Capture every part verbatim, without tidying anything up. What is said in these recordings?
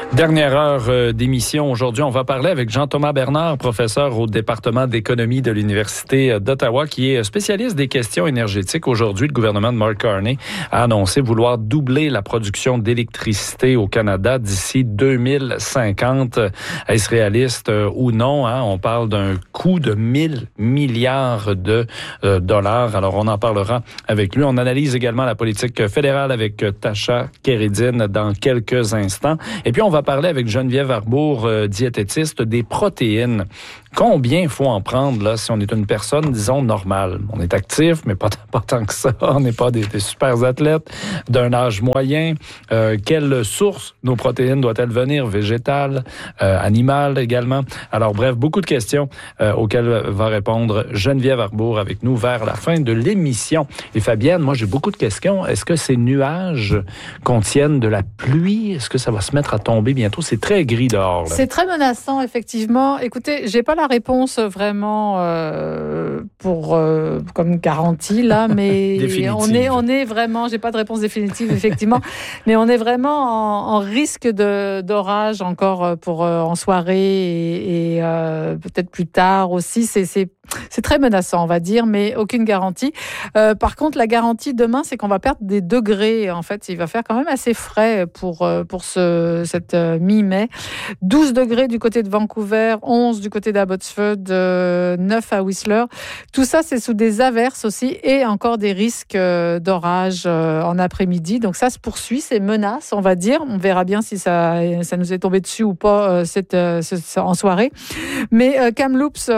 Dernière heure euh, d'émission. Aujourd'hui, on va parler avec Jean-Thomas Bernard, professeur au département d'économie de l'Université d'Ottawa, qui est spécialiste des questions énergétiques. Aujourd'hui, le gouvernement de Mark Carney a annoncé vouloir doubler la production d'électricité au Canada d'ici deux mille cinquante. Est-ce réaliste euh, ou non? Hein? On parle d'un coût de mille milliards de euh, dollars. Alors, on en parlera avec lui. On analyse également la politique fédérale avec Tasha Kérédine dans quelques instants. Et puis, on va parler avec Geneviève Arbour, euh, diététiste, des protéines. Combien il faut en prendre là si on est une personne, disons, normale? On est actif, mais pas, pas tant que ça. On n'est pas des, des super athlètes d'un âge moyen. Euh, quelle source nos protéines doivent-elles venir? Végétales, euh, animales également. Alors bref, beaucoup de questions euh, auxquelles va répondre Geneviève Arbour avec nous vers la fin de l'émission. Et Fabienne, moi j'ai beaucoup de questions. Est-ce que ces nuages contiennent de la pluie? Est-ce que ça va se mettre à tomber bientôt? C'est très gris dehors. Là. C'est très menaçant, effectivement. Écoutez, j'ai pas la réponse vraiment euh, pour euh, comme garantie là, mais on est on est vraiment, j'ai pas de réponse définitive effectivement, mais on est vraiment en, en risque de d'orage encore pour euh, en soirée et, et euh, peut-être plus tard aussi. C'est c'est C'est très menaçant, on va dire, mais aucune garantie. Euh, par contre, la garantie demain, c'est qu'on va perdre des degrés. En fait, il va faire quand même assez frais pour, pour ce, cette mi-mai. douze degrés du côté de Vancouver, onze du côté d'Abbotsford, euh, neuf à Whistler. Tout ça, c'est sous des averses aussi et encore des risques d'orage euh, en après-midi. Donc ça se poursuit, c'est menace, on va dire. On verra bien si ça, ça nous est tombé dessus ou pas euh, cette, euh, en soirée. Mais euh, Kamloops...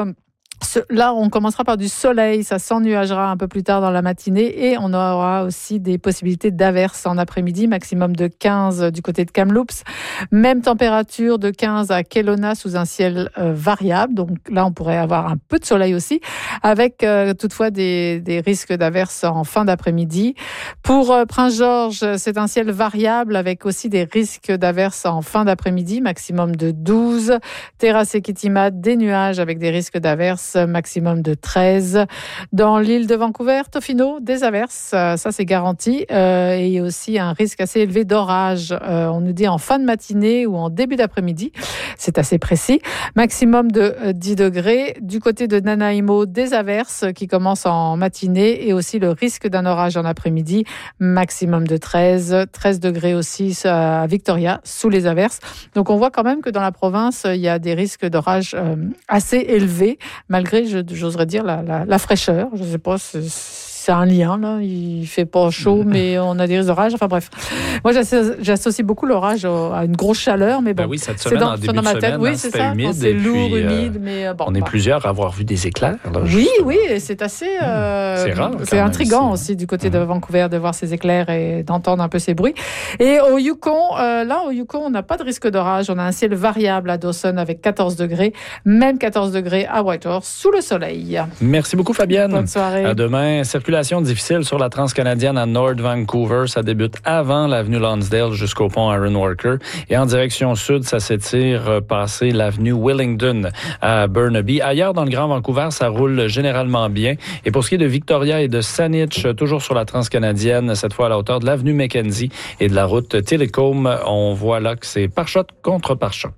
Là, on commencera par du soleil, ça s'ennuagera un peu plus tard dans la matinée et on aura aussi des possibilités d'averses en après-midi, maximum de quinze du côté de Kamloops. Même température de quinze à Kelowna sous un ciel euh, variable. Donc là, on pourrait avoir un peu de soleil aussi, avec euh, toutefois des, des risques d'averses en fin d'après-midi. Pour euh, Prince-Georges, c'est un ciel variable avec aussi des risques d'averses en fin d'après-midi, maximum de douze. Terrasse et Kitimat, des nuages avec des risques d'averses, maximum de treize. Dans l'île de Vancouver, Tofino, des averses, ça c'est garanti, euh, et aussi un risque assez élevé d'orage. Euh, on nous dit en fin de matinée ou en début d'après-midi, c'est assez précis. Maximum de euh, dix degrés. Du côté de Nanaimo, des averses qui commencent en matinée et aussi le risque d'un orage en après-midi, maximum de treize. treize degrés aussi à Victoria, sous les averses. Donc on voit quand même que dans la province, il y a des risques d'orage euh, assez élevés, malgré, j'oserais dire, la, la, la fraîcheur. Je ne sais pas, c'est, c'est un lien, là. Il ne fait pas chaud, mais on a des orages. Enfin bref. Moi, j'associe, j'associe beaucoup l'orage à une grosse chaleur, mais bon. Ben oui, cette semaine, c'est dans, en début dans ma de tête. semaine, Oui, hein, c'est c'était ça. humide. C'est lourd, puis, humide, euh, mais bon. On est bah. plusieurs à avoir vu des éclairs. Là, oui, oui, c'est assez... Euh, c'est rare. C'est intriguant aussi, aussi du côté mmh. de Vancouver de voir ces éclairs et d'entendre un peu ces bruits. Et au Yukon, euh, là, au Yukon, on n'a pas de risque d'orage. On a un ciel variable à Dawson avec quatorze degrés, même quatorze degrés à Whitehorse, sous le soleil. Merci beaucoup, Fabienne. Bonne soirée. À demain. Circulation difficile sur la transcanadienne à North Vancouver. Ça débute avant l'avenue Lonsdale jusqu'au pont Ironworker. Et en direction sud, ça s'étire passer l'avenue Willingdon à Burnaby. Ailleurs, dans le Grand Vancouver, ça roule généralement bien. Et pour ce qui est de Victoria et de Saanich, toujours sur la transcanadienne, cette fois à la hauteur de l'avenue Mackenzie et de la route Télécom, on voit là que c'est pare-choc contre pare-choc.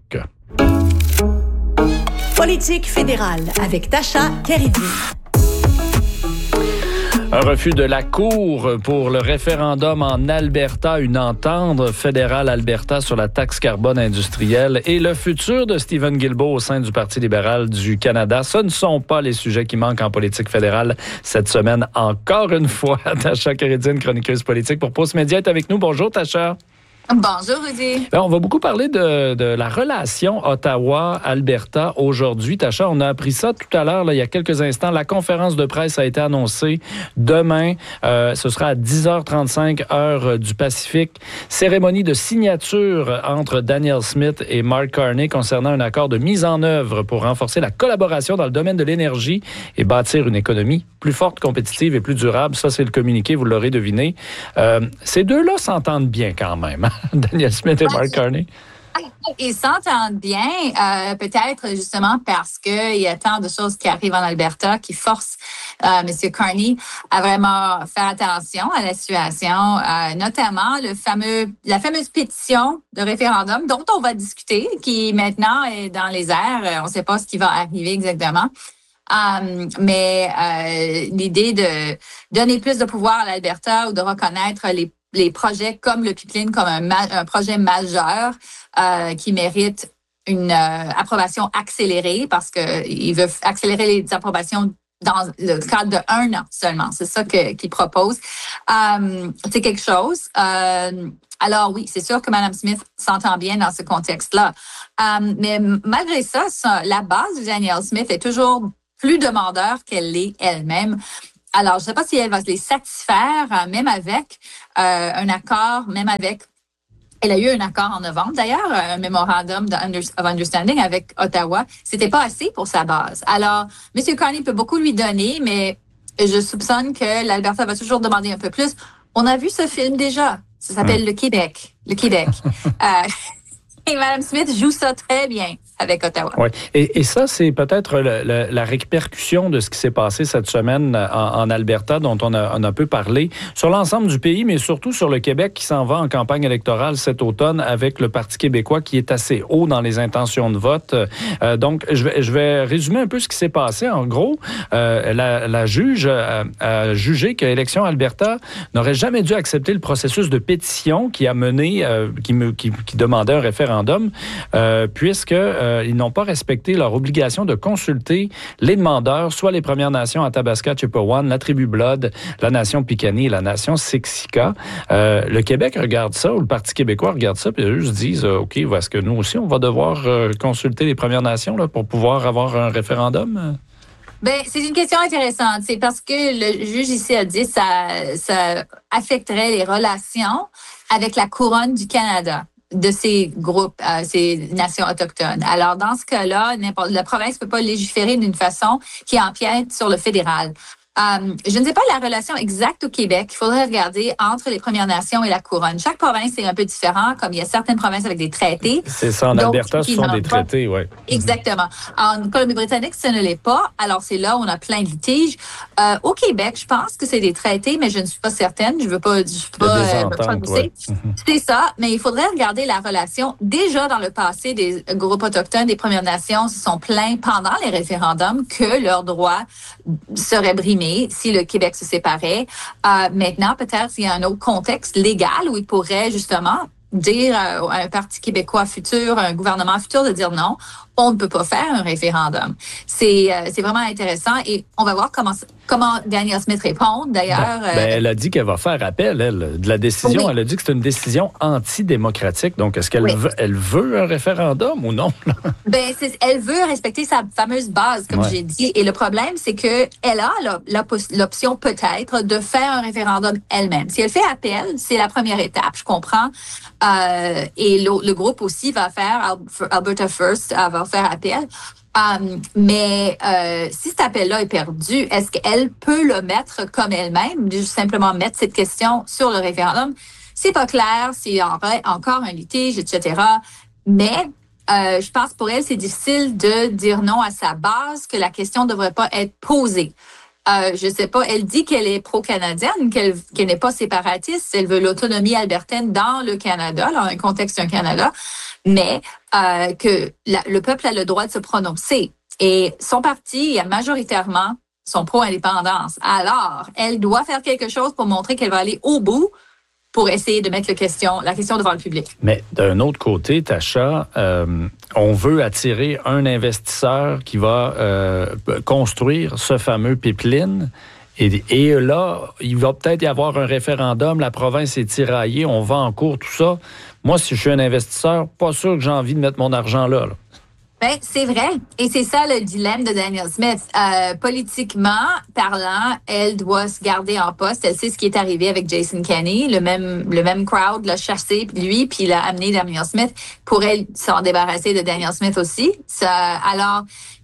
Politique fédérale avec Tasha Kérédine. Un refus de la Cour pour le référendum en Alberta, une entente fédérale Alberta sur la taxe carbone industrielle et le futur de Stephen Guilbeault au sein du Parti libéral du Canada. Ce ne sont pas les sujets qui manquent en politique fédérale cette semaine. Encore une fois, Tasha Kérédine, chroniqueuse politique pour Postmédia, est avec nous. Bonjour, Tasha. Bonjour, Rudy. On va beaucoup parler de, de la relation Ottawa-Alberta aujourd'hui. Tasha, on a appris ça tout à l'heure, là, il y a quelques instants. La conférence de presse a été annoncée demain. Euh, ce sera à dix heures trente-cinq, heure du Pacifique. Cérémonie de signature entre Danielle Smith et Mark Carney concernant un accord de mise en œuvre pour renforcer la collaboration dans le domaine de l'énergie et bâtir une économie plus forte, compétitive et plus durable. Ça, c'est le communiqué, vous l'aurez deviné. Euh, ces deux-là s'entendent bien quand même. Danielle Smith et Mark Carney. ils s'entendent bien, euh, peut-être justement parce qu'il y a tant de choses qui arrivent en Alberta qui forcent euh, M. Carney à vraiment faire attention à la situation, euh, notamment le fameux, la fameuse pétition de référendum dont on va discuter, qui maintenant est dans les airs. On ne sait pas ce qui va arriver exactement. Um, mais euh, l'idée de donner plus de pouvoir à l'Alberta ou de reconnaître les, les projets comme le pipeline comme un, ma- un projet majeur euh, qui mérite une euh, approbation accélérée parce que il veut accélérer les approbations dans le cadre de un an seulement. C'est ça que, qu'il propose. Um, c'est quelque chose. Euh, alors oui, c'est sûr que Mme Smith s'entend bien dans ce contexte-là. Um, mais malgré ça, ça, la base de Danielle Smith est toujours plus demandeur qu'elle l'est elle-même. Alors, je ne sais pas si elle va les satisfaire, euh, même avec euh, un accord, même avec... Elle a eu un accord en novembre, d'ailleurs, un memorandum of understanding avec Ottawa. C'était pas assez pour sa base. Alors, M. Carney peut beaucoup lui donner, mais je soupçonne que l'Alberta va toujours demander un peu plus. On a vu ce film déjà. Ça s'appelle mmh. Le Québec. Le Québec. euh, et Mme Smith joue ça très bien avec Ottawa. Oui, et, et ça, c'est peut-être le, le, la répercussion de ce qui s'est passé cette semaine en, en Alberta, dont on a, on a peu parlé, sur l'ensemble du pays, mais surtout sur le Québec qui s'en va en campagne électorale cet automne avec le Parti québécois qui est assez haut dans les intentions de vote. Euh, donc, je vais, je vais résumer un peu ce qui s'est passé. En gros, euh, la, la juge a, a jugé que l'élection Alberta n'aurait jamais dû accepter le processus de pétition qui a mené, euh, qui, me, qui, qui demandait un référendum, euh, puisque Euh, ils n'ont pas respecté leur obligation de consulter les demandeurs, soit les Premières Nations Athabasca, Chippewan, la tribu Blood, la nation Piikani et la nation Siksika. Euh, le Québec regarde ça, ou le Parti québécois regarde ça, puis eux se disent, euh, OK, est-ce que nous aussi, on va devoir euh, consulter les Premières Nations là, pour pouvoir avoir un référendum? Ben, c'est une question intéressante. C'est parce que le juge ici a dit que ça, ça affecterait les relations avec la couronne du Canada, de ces groupes, euh, ces nations autochtones. Alors, dans ce cas-là, n'importe, la province ne peut pas légiférer d'une façon qui empiète sur le fédéral. Euh, je ne sais pas la relation exacte au Québec. Il faudrait regarder entre les Premières Nations et la couronne. Chaque province est un peu différent, comme il y a certaines provinces avec des traités. C'est ça, en Alberta, ce sont des traités, oui. Exactement. En Colombie-Britannique, ce ne l'est pas. Alors, c'est là où on a plein de litiges. Euh, au Québec, je pense que c'est des traités, mais je ne suis pas certaine. Je ne veux pas... Je veux pas euh, me prononcer. Ouais. C'est ça, mais il faudrait regarder la relation. Déjà, dans le passé, des groupes autochtones, des Premières Nations se sont plaints pendant les référendums que leurs droits seraient brimés si le Québec se séparait. Euh, maintenant, peut-être qu'il y a un autre contexte légal où il pourrait justement dire à un parti québécois futur, un gouvernement futur de dire non, on ne peut pas faire un référendum. C'est, euh, c'est vraiment intéressant et on va voir comment, comment Danielle Smith répond. D'ailleurs, ben, ben, elle a dit qu'elle va faire appel, elle, de la décision. Oui. Elle a dit que c'est une décision antidémocratique. Donc, est-ce qu'elle oui. veut, elle veut un référendum ou non? ben, c'est, elle veut respecter sa fameuse base, comme ouais. j'ai dit. Et le problème, c'est que elle a la, la, l'option peut-être de faire un référendum elle-même. Si elle fait appel, c'est la première étape, je comprends. Euh, et le, le groupe aussi va faire Alberta First, euh, va faire appel. Um, mais euh, si cet appel-là est perdu, est-ce qu'elle peut le mettre comme elle-même, juste simplement mettre cette question sur le référendum? C'est pas clair, s'il y aurait encore un litige, et cetera. Mais euh, je pense pour elle, c'est difficile de dire non à sa base, que la question ne devrait pas être posée. Euh, je sais pas, elle dit qu'elle est pro-canadienne, qu'elle, qu'elle n'est pas séparatiste, elle veut l'autonomie albertaine dans le Canada, dans un contexte du Canada, mais euh, que la, le peuple a le droit de se prononcer. Et son parti, majoritairement, sont pro-indépendance. Alors, elle doit faire quelque chose pour montrer qu'elle va aller au bout pour essayer de mettre la question, la question devant le public. Mais d'un autre côté, Tasha, euh, on veut attirer un investisseur qui va euh, construire ce fameux pipeline. Et, et là, il va peut-être y avoir un référendum, la province est tiraillée, on va en cours, tout ça. Moi, si je suis un investisseur, pas sûr que j'ai envie de mettre mon argent là, là. Ben, c'est vrai. Et c'est ça le dilemme de Danielle Smith. Euh, politiquement parlant, elle doit se garder en poste. Elle sait ce qui est arrivé avec Jason Kenney. Le même, le même crowd l'a chassé, lui, puis l'a amené Danielle Smith. Pour elle s'en débarrasser de Danielle Smith aussi. Ça, alors,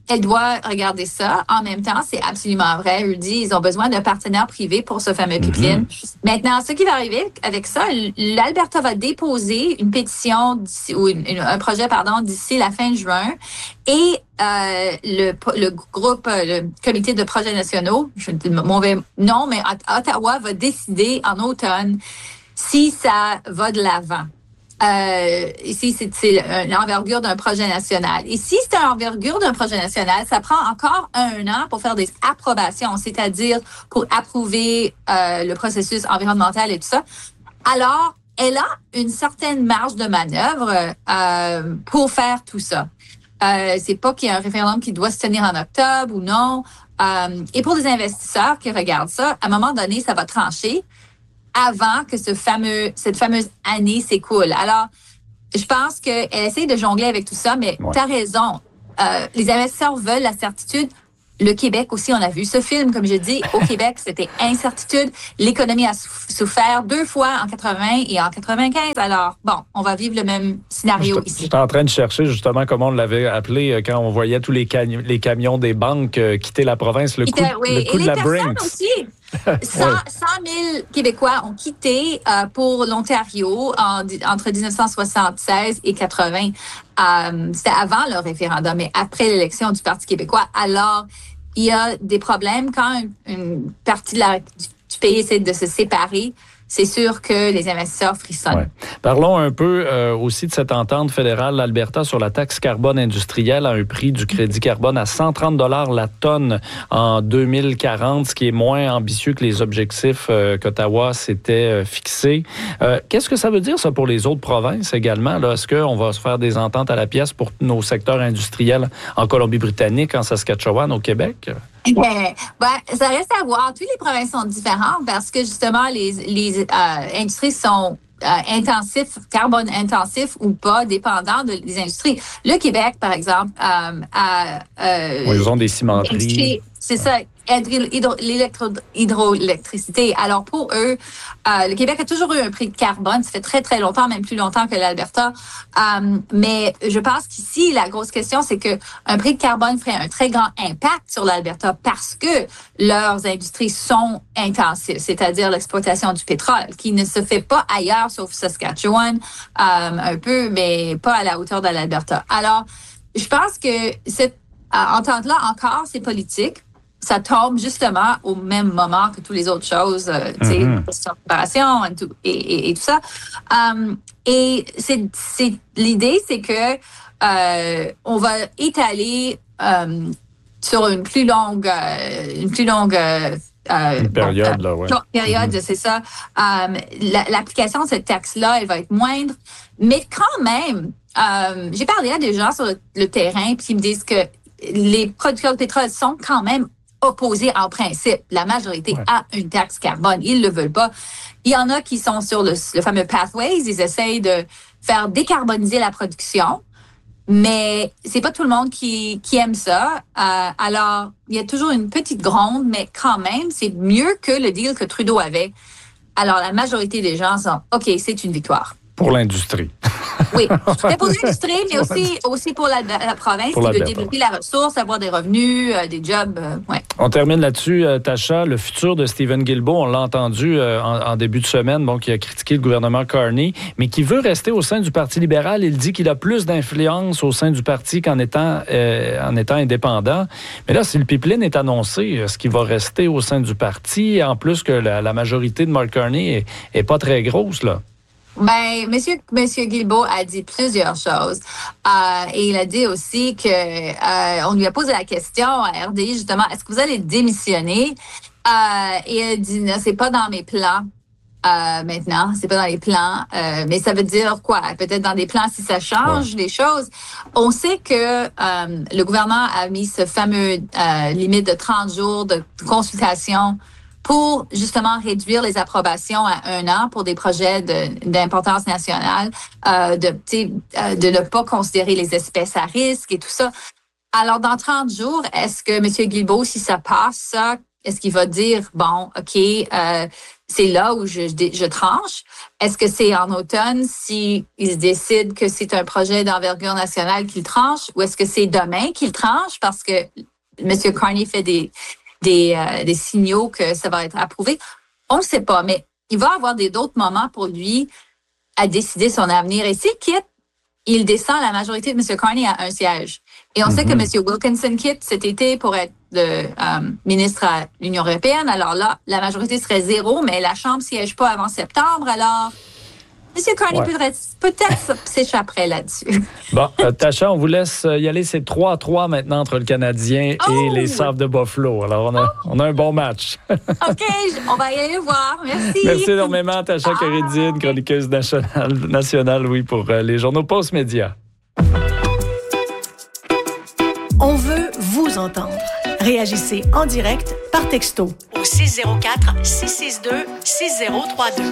elle doit regarder ça. En même temps, c'est absolument vrai. Rudy, ils ont besoin d'un partenaire privé pour ce fameux pipeline. Mm-hmm. Maintenant, ce qui va arriver avec ça, l'Alberta va déposer une pétition d'ici, ou une, une, un projet, pardon, d'ici la fin juin. Et euh, le, le groupe, le comité de projets nationaux, je dis mauvais nom, mais Ottawa va décider en automne si ça va de l'avant. Euh, ici, c'est, c'est l'envergure d'un projet national. Et si c'est l'envergure d'un projet national, ça prend encore un an pour faire des approbations, c'est-à-dire pour approuver euh, le processus environnemental et tout ça. Alors, elle a une certaine marge de manœuvre euh, pour faire tout ça. Euh, c'est pas qu'il y a un référendum qui doit se tenir en octobre ou non. Euh, et pour les investisseurs qui regardent ça, à un moment donné, ça va trancher avant que ce fameux, cette fameuse année s'écoule. Alors, je pense qu'elle essaie de jongler avec tout ça, mais ouais. Tu as raison. Euh, les investisseurs veulent la certitude. Le Québec aussi, on a vu ce film, comme je dis, au Québec, c'était incertitude. L'économie a souffert deux fois en quatre-vingts et en quatre-vingt-quinze. Alors, bon, on va vivre le même scénario je, ici. J'étais en train de chercher justement comment on l'avait appelé quand on voyait tous les, cam- les camions des banques euh, quitter la province, le coup, oui. le coup et de la Brinks. Brinks. Aussi. cent mille Québécois ont quitté euh, pour l'Ontario en, entre dix-neuf cent soixante-seize et quatre-vingts. Euh, c'était avant le référendum, mais après l'élection du Parti québécois. Alors, il y a des problèmes quand une, une partie de la, du, du pays essaie de se séparer. C'est sûr que les investisseurs frissonnent. Ouais. Parlons un peu euh, aussi de cette entente fédérale l'Alberta sur la taxe carbone industrielle à un prix du crédit carbone à cent trente dollars la tonne en deux mille quarante, ce qui est moins ambitieux que les objectifs euh, qu'Ottawa s'était euh, fixés. Euh, qu'est-ce que ça veut dire, ça, pour les autres provinces également? Là? Est-ce qu'on va se faire des ententes à la pièce pour nos secteurs industriels en Colombie-Britannique, en Saskatchewan, au Québec? Ben, ben, ça reste à voir. Toutes les provinces sont différentes parce que justement, les, les euh, industries sont euh, intensifs, carbone intensifs ou pas, dépendant de, des industries. Le Québec, par exemple, euh, a... Euh, oui, ils ont des cimenteries. C'est ça. Hydro, hydroélectricité. Alors, pour eux, euh, le Québec a toujours eu un prix de carbone. Ça fait très, très longtemps, même plus longtemps que l'Alberta. Euh, mais je pense qu'ici, la grosse question, c'est que un prix de carbone ferait un très grand impact sur l'Alberta parce que leurs industries sont intensives, c'est-à-dire l'exploitation du pétrole, qui ne se fait pas ailleurs, sauf Saskatchewan, euh, un peu, mais pas à la hauteur de l'Alberta. Alors, je pense que cette euh, entente-là, encore, c'est politique. Ça tombe justement au même moment que toutes les autres choses, euh, tu sais, mm-hmm. séparation et tout, et, et, et tout ça. Um, et c'est, c'est l'idée, c'est que euh, on va étaler um, sur une plus longue, euh, une plus longue euh, une période, là, ouais. Période, mm-hmm. c'est ça. Um, la, l'application de cette taxe-là, elle va être moindre, mais quand même, um, j'ai parlé à des gens sur le, le terrain, puis ils me disent que les producteurs de pétrole sont quand même opposés en principe. La majorité ouais. a une taxe carbone. Ils le veulent pas. Il y en a qui sont sur le, le fameux Pathways. Ils essayent de faire décarboniser la production, mais c'est pas tout le monde qui, qui aime ça. Euh, alors, il y a toujours une petite gronde, mais quand même, c'est mieux que le deal que Trudeau avait. Alors, la majorité des gens sont « OK, c'est une victoire ». Pour l'industrie. Oui, c'était pour l'industrie, mais aussi, aussi pour la, la province pour qui veut développer la ressource, avoir des revenus, euh, des jobs. Euh, ouais. On termine là-dessus, euh, Tasha. Le futur de Stephen Guilbeault, on l'a entendu euh, en, en début de semaine, bon, qui a critiqué le gouvernement Carney, mais qui veut rester au sein du Parti libéral. Il dit qu'il a plus d'influence au sein du parti qu'en étant, euh, en étant indépendant. Mais là, si le pipeline est annoncé, est-ce qu'il va rester au sein du parti? En plus que la, la majorité de Mark Carney est, est pas très grosse, là. Ben, monsieur, monsieur Guilbeault a dit plusieurs choses. Euh, et il a dit aussi que euh, on lui a posé la question à R D I, justement, est-ce que vous allez démissionner? Euh, et il a dit, non, c'est pas dans mes plans. Euh, maintenant, c'est pas dans les plans, euh, mais ça veut dire quoi? Peut-être dans des plans si ça change ouais. les choses. On sait que euh, le gouvernement a mis ce fameux euh, limite de trente jours de consultation pour justement réduire les approbations à un an pour des projets de, d'importance nationale, euh, de, euh, de ne pas considérer les espèces à risque et tout ça. Alors, dans trente jours, est-ce que M. Guilbeault, si ça passe, ça, est-ce qu'il va dire, bon, OK, euh, c'est là où je, je, je tranche? Est-ce que c'est en automne s'il si décide que c'est un projet d'envergure nationale qu'il tranche? Ou est-ce que c'est demain qu'il tranche parce que M. Carney fait des, des, euh, des signaux que ça va être approuvé? On ne sait pas, mais il va avoir des, d'autres moments pour lui à décider son avenir. Et s'il quitte, il descend la majorité de M. Carney à un siège. Et on mm-hmm. sait que M. Wilkinson quitte cet été pour être le euh, ministre à l'Union européenne. Alors là, la majorité serait zéro, mais la Chambre ne siège pas avant septembre. Alors, M. Carney ouais. peut-être, peut-être s'échapperait là-dessus. Bon, euh, Tasha, on vous laisse y aller. C'est trois à trois maintenant entre le Canadien oh! et les Sabres de Buffalo. Alors, on a, oh! on a un bon match. OK, on va y aller voir. Merci. Merci énormément, Tasha ah! Kérédine, chroniqueuse nationale, nationale oui, pour euh, les journaux Post Média. On veut vous entendre. Réagissez en direct par texto au six zéro quatre, six six deux, six zéro trois deux.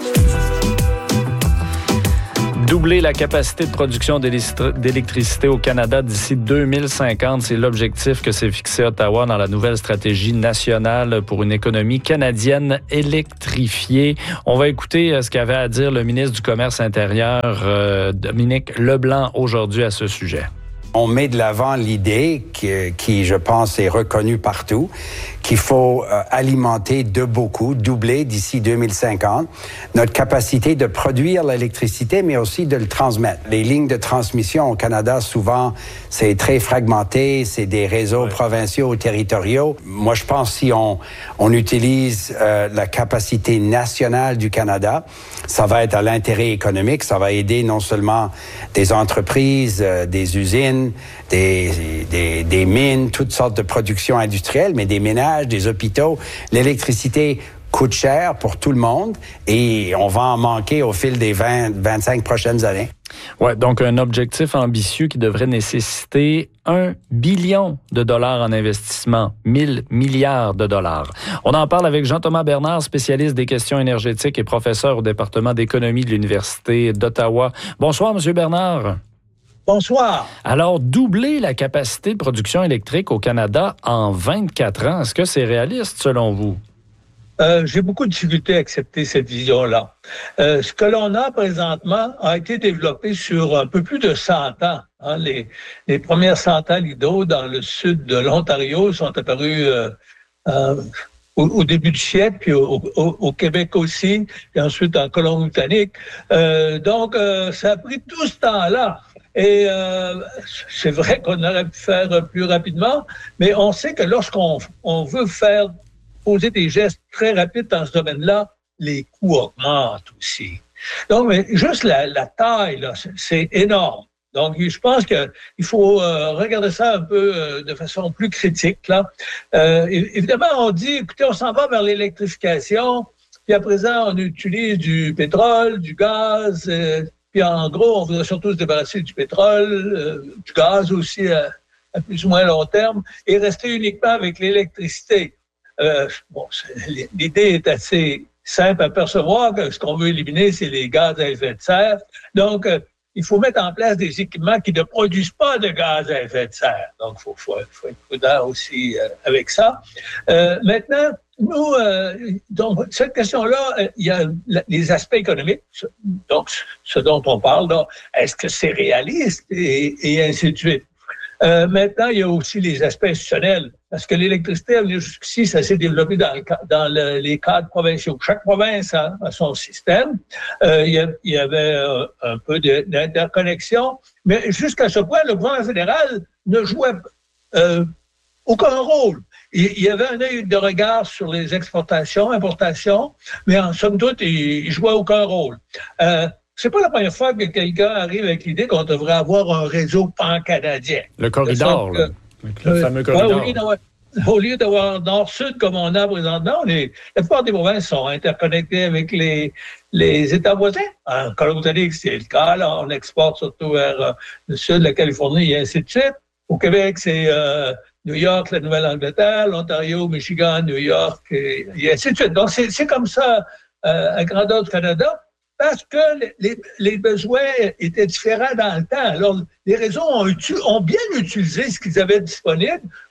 Doubler la capacité de production d'électricité au Canada d'ici deux mille cinquante, c'est l'objectif que s'est fixé Ottawa dans la nouvelle stratégie nationale pour une économie canadienne électrifiée. On va écouter ce qu'avait à dire le ministre du Commerce intérieur, euh, Dominique Leblanc, aujourd'hui à ce sujet. On met de l'avant l'idée qui, qui, je pense, est reconnue partout, qu'il faut euh, alimenter de beaucoup, doubler d'ici deux mille cinquante, notre capacité de produire l'électricité, mais aussi de le transmettre. Les lignes de transmission au Canada, souvent, c'est très fragmenté, c'est des réseaux ouais. provinciaux ou territoriaux. Moi, je pense si on, on utilise euh, la capacité nationale du Canada, ça va être à l'intérêt économique, ça va aider non seulement des entreprises, euh, des usines, Des, des, des mines, toutes sortes de productions industrielles, mais des ménages, des hôpitaux. L'électricité coûte cher pour tout le monde et on va en manquer au fil des vingt, vingt-cinq prochaines années. Ouais, donc un objectif ambitieux qui devrait nécessiter un billion de dollars en investissement, mille milliards de dollars. On en parle avec Jean-Thomas Bernard, spécialiste des questions énergétiques et professeur au département d'économie de l'Université d'Ottawa. Bonsoir, M. Bernard. Bonsoir. Alors, doubler la capacité de production électrique au Canada en vingt-quatre ans, est-ce que c'est réaliste selon vous? Euh, j'ai beaucoup de difficulté à accepter cette vision-là. Euh, ce que l'on a présentement a été développé sur un peu plus de cent ans. Hein. Les, les premières centrales hydro dans le sud de l'Ontario sont apparues euh, euh, au, au début du siècle, puis au, au, au Québec aussi, puis ensuite en Colombie-Britannique. Euh, donc, euh, ça a pris tout ce temps-là. Et euh, c'est vrai qu'on aurait pu faire plus rapidement, mais on sait que lorsqu'on on veut faire poser des gestes très rapides dans ce domaine-là, les coûts augmentent aussi. Donc, mais juste la, la taille, là, c'est, c'est énorme. Donc, je pense qu'il faut euh, regarder ça un peu euh, de façon plus critique, là. Euh, évidemment, on dit, écoutez, on s'en va vers l'électrification, puis à présent, on utilise du pétrole, du gaz, euh, puis en gros, on voudrait surtout se débarrasser du pétrole, euh, du gaz aussi à, à plus ou moins long terme, et rester uniquement avec l'électricité. Euh, bon, l'idée est assez simple à percevoir que ce qu'on veut éliminer, c'est les gaz à effet de serre. Donc, euh, il faut mettre en place des équipements qui ne produisent pas de gaz à effet de serre. Donc, il faut, faut, faut être prudent aussi euh, avec ça. Euh, maintenant, nous, euh, donc, cette question-là, il euh, y a les aspects économiques, donc ce dont on parle, donc, est-ce que c'est réaliste et, et ainsi de suite. Euh, maintenant, il y a aussi les aspects institutionnels, parce que l'électricité, jusqu'ici, ça s'est développé dans, le, dans le, les cadres provinciaux. Chaque province a, a son système. Euh, il, y a, il y avait euh, un peu de, d'interconnexion, mais jusqu'à ce point, le gouvernement fédéral ne jouait euh, aucun rôle. Il y avait un œil de regard sur les exportations, importations, mais en somme toute, il ne jouait aucun rôle. Euh, c'est pas la première fois que quelqu'un arrive avec l'idée qu'on devrait avoir un réseau pan-canadien. Le corridor, là. Que, le euh, fameux corridor. Ouais, au, lieu au lieu d'avoir nord-sud comme on a présentement, on est, la plupart des provinces sont interconnectées avec les, les États voisins. En Colombie-Britannique, c'est le cas. Là, on exporte surtout vers euh, le sud, la Californie et ainsi de suite. Au Québec, c'est euh, New York, la Nouvelle-Angleterre, l'Ontario, Michigan, New York, et, et ainsi de suite. Donc, c'est, c'est comme ça euh, à grandeur du Canada, parce que les, les besoins étaient différents dans le temps. Alors, les réseaux ont, utu, ont bien utilisé ce qu'ils avaient disponible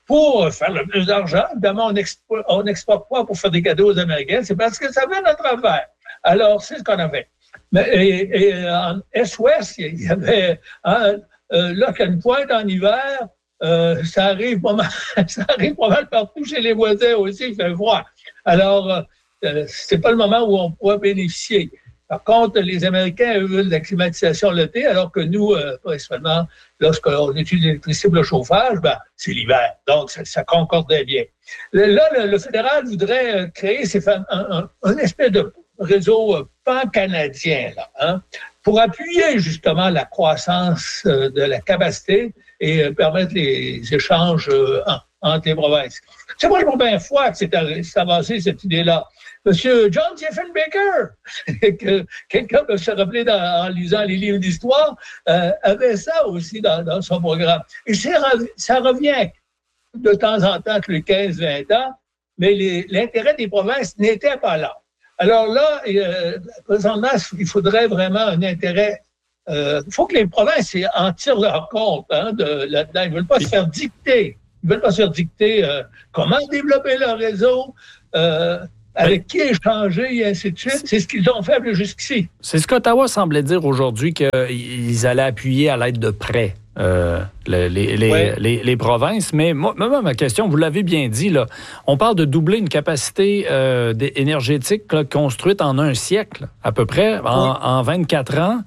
pour faire le plus d'argent. Évidemment, on n'exporte pas pour faire des cadeaux aux Américains, c'est parce que ça vient de travers. Alors, c'est ce qu'on avait. Mais, et, et en Est-Ouest, il y avait, hein, euh, là, qu'il y a une pointe en hiver, euh, ça arrive pas mal, ça arrive pas mal partout chez les voisins aussi, il fait froid. Alors, euh, c'est pas le moment où on pourra bénéficier. Par contre, les Américains, eux, veulent la climatisation l'été, alors que nous, euh, principalement, lorsqu'on utilise l'électricité pour le chauffage, ben, c'est l'hiver. Donc, ça, ça concordait bien. Là, le, le fédéral voudrait créer ces fameux, un, un, un espèce de réseau pan-canadien, là, hein, pour appuyer justement la croissance euh, de la capacité et euh, permettre les échanges euh, en, entre les provinces. C'est moi, je vois bien foi que c'est avancé cette idée-là. Monsieur John Diefenbaker, que quelqu'un peut se rappeler dans, en lisant les livres d'histoire, euh, avait ça aussi dans, dans son programme. Et ça revient de temps en temps, tous les quinze vingt ans, mais les, l'intérêt des provinces n'était pas là. Alors là, euh, présentement, il faudrait vraiment un intérêt. Il euh, faut que les provinces en tirent leur compte hein, de, là-dedans. Ils ne veulent pas se faire dicter. Ils ne veulent pas se faire dicter euh, comment développer leur réseau, euh, avec qui échanger et ainsi de suite. C'est ce qu'ils ont fait jusqu'ici. C'est ce qu'Ottawa semblait dire aujourd'hui, qu'ils allaient appuyer à l'aide de prêts euh, les, les, les, oui. les, les provinces. Mais moi, moi, ma question, vous l'avez bien dit, là, on parle de doubler une capacité euh, énergétique là, construite en un siècle, à peu près, en, oui. en vingt-quatre ans.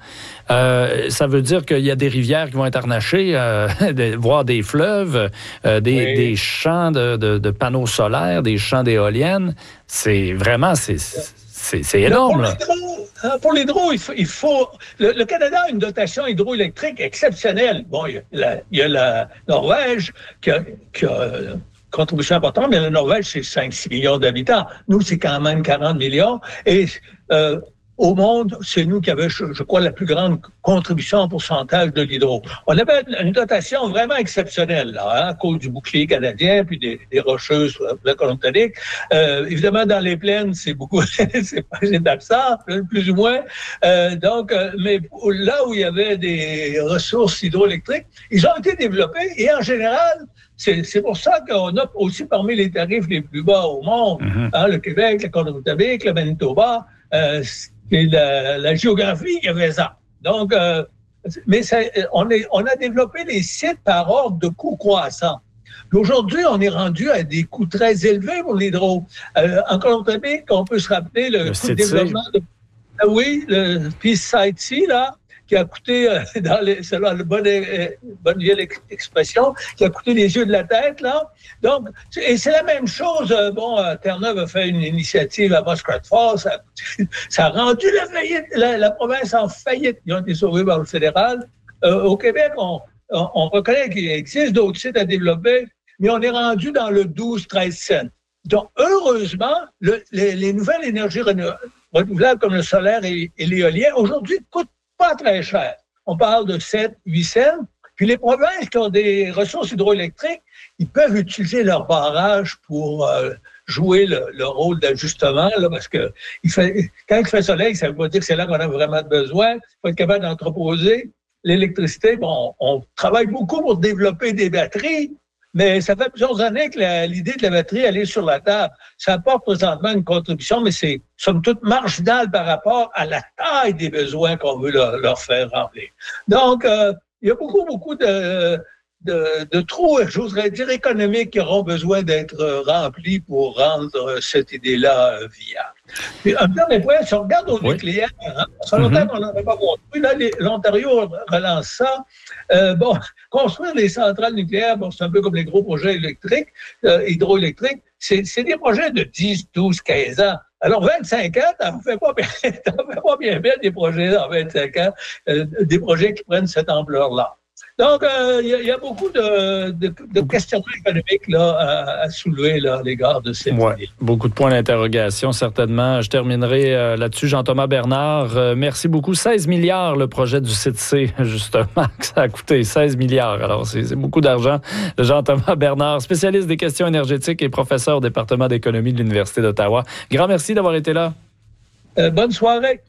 Euh, ça veut dire qu'il y a des rivières qui vont être harnachées, euh, de, voire des fleuves, euh, des, oui. des champs de, de, de panneaux solaires, des champs d'éoliennes. C'est vraiment, c'est, c'est, c'est énorme. Là. Pour l'hydro, il faut... Il faut le, le Canada a une dotation hydroélectrique exceptionnelle. Bon, il y a la, il y a la Norvège qui a, qui a une contribution importante, mais la Norvège, c'est cinq six millions d'habitants. Nous, c'est quand même quarante millions. Et... Euh, au monde, c'est nous qui avons, je, je crois, la plus grande contribution en pourcentage de l'hydro. On avait une dotation vraiment exceptionnelle, là, hein, à cause du bouclier canadien, puis des, des rocheuses de la Colombie-Britannique. Euh, évidemment, dans les plaines, c'est beaucoup, c'est pas absent, plus ou moins. Euh, donc, euh, mais là où il y avait des ressources hydroélectriques, ils ont été développés et en général, C'est, c'est pour ça qu'on a aussi parmi les tarifs les plus bas au monde, mm-hmm. hein, le Québec, la Colombie-Britannique, le Manitoba, euh, c'est la, la géographie qui avait ça. Donc, euh, mais ça, on, est, on a développé les sites par ordre de coûts croissants. Puis aujourd'hui, on est rendu à des coûts très élevés pour l'hydro. Euh, en Colombie-Britannique, on peut se rappeler le, le coût de développement de... Ah oui, le Peace Site C, là, qui a coûté, euh, dans les, selon la bonne, euh, bonne vieille expression, qui a coûté les yeux de la tête, là. Donc, et c'est la même chose, euh, bon, euh, Terre-Neuve a fait une initiative à Muskrat Falls, ça, ça a rendu la, faillite, la, la province en faillite. Ils ont été sauvés par le fédéral. Euh, au Québec, on, on, on reconnaît qu'il existe d'autres sites à développer, mais on est rendu dans le douze treize cents. Donc, heureusement, le, les, les nouvelles énergies renouvelables comme le solaire et, et l'éolien, aujourd'hui, coûtent pas très cher. On parle de sept huit cents. Puis les provinces qui ont des ressources hydroélectriques, ils peuvent utiliser leur barrage pour euh, jouer le, le rôle d'ajustement, là, parce que il fait, quand il fait soleil, ça veut pas dire que c'est là qu'on a vraiment besoin. Il faut être capable d'entreposer l'électricité. Bon, on travaille beaucoup pour développer des batteries, mais ça fait plusieurs années que la, l'idée de la batterie, elle est sur la table. Ça apporte présentement une contribution, mais c'est somme toute marginal par rapport à la taille des besoins qu'on veut leur, leur faire remplir. Donc, euh, il y a beaucoup, beaucoup de, de, de trous, j'oserais dire, économiques qui auront besoin d'être remplis pour rendre cette idée-là viable. Puis, un dernier point, si on regarde au oui. nucléaire, hein, ça fait longtemps mm-hmm. qu'on n'en a pas construit. Là, les, l'Ontario relance ça. Euh, bon, construire des centrales nucléaires, bon, c'est un peu comme les gros projets électriques, euh, hydroélectriques, c'est, c'est des projets de dix, douze, quinze ans. Alors, vingt-cinq ans, t'en fais pas bien, t'en fais pas bien bien des projets dans vingt-cinq ans, euh, des projets qui prennent cette ampleur-là. Donc, il euh, y, y a beaucoup de, de, de questionnements économiques là, à, à soulever là, à l'égard de cette ouais, idée. Beaucoup de points d'interrogation, certainement. Je terminerai euh, là-dessus. Jean-Thomas Bernard, euh, merci beaucoup. seize milliards, le projet du site C, justement, que ça a coûté. seize milliards. Alors, c'est, c'est beaucoup d'argent. Jean-Thomas Bernard, spécialiste des questions énergétiques et professeur au département d'économie de l'Université d'Ottawa. Grand merci d'avoir été là. Euh, bonne soirée.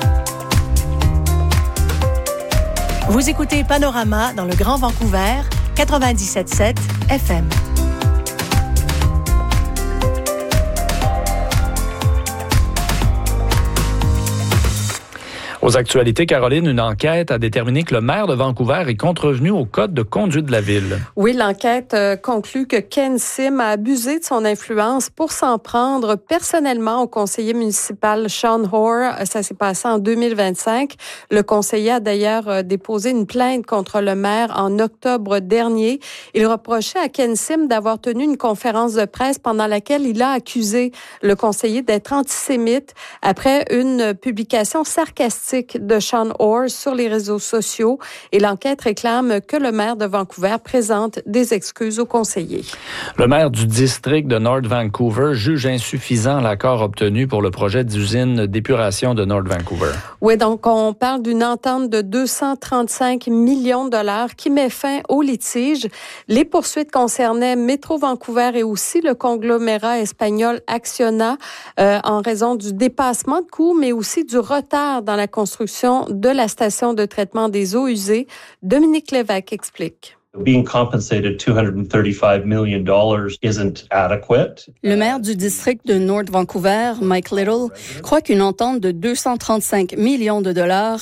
Vous écoutez Panorama dans le Grand Vancouver quatre-vingt-dix-sept virgule sept F M. Aux actualités, Caroline, une enquête a déterminé que le maire de Vancouver est contrevenu au code de conduite de la ville. Oui, l'enquête euh, conclut que Ken Sim a abusé de son influence pour s'en prendre personnellement au conseiller municipal Sean Hoare. Ça s'est passé en deux mille vingt-cinq. Le conseiller a d'ailleurs euh, déposé une plainte contre le maire en octobre dernier. Il reprochait à Ken Sim d'avoir tenu une conférence de presse pendant laquelle il a accusé le conseiller d'être antisémite après une publication sarcastique de Sean Hoare sur les réseaux sociaux, et l'enquête réclame que le maire de Vancouver présente des excuses au conseiller. Le maire du district de North Vancouver juge insuffisant l'accord obtenu pour le projet d'usine d'épuration de North Vancouver. Oui, donc on parle d'une entente de deux cent trente-cinq millions de dollars qui met fin au litige. Les poursuites concernaient Métro Vancouver et aussi le conglomérat espagnol Acciona euh, en raison du dépassement de coûts, mais aussi du retard dans la construction de la station de traitement des eaux usées. Dominique Lévesque explique. Being compensated two hundred thirty-five million dollars isn't adequate. Le maire du district de North Vancouver, Mike Little, croit qu'une entente de deux cent trente-cinq millions de dollars